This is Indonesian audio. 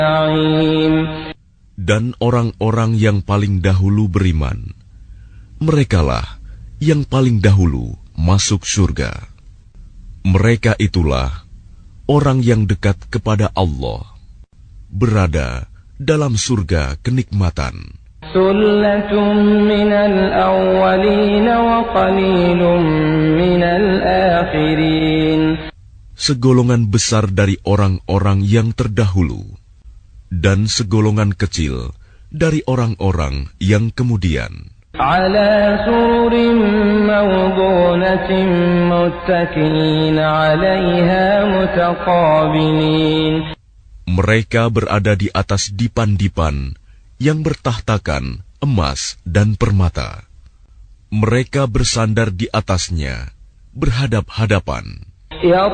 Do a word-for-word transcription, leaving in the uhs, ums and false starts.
Dan orang-orang yang paling dahulu beriman, merekalah yang paling dahulu masuk surga. Mereka itulah orang yang dekat kepada Allah, berada dalam surga kenikmatan. Sullatun minal awwalin wa qalilun minal akhirin. Segolongan besar dari orang-orang yang terdahulu, dan segolongan kecil dari orang-orang yang kemudian. Ala sururin mawdunatin muttaki'in 'alaiha mutaqabilin. Mereka berada di atas dipan-dipan yang bertahtakan emas dan permata. Mereka bersandar di atasnya, berhadap-hadapan.